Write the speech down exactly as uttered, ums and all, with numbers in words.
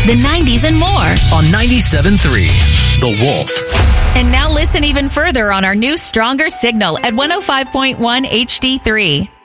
the nineties, and more. On ninety-seven point three, The Wolf. And now listen even further on our new Stronger signal at one oh five point one H D three.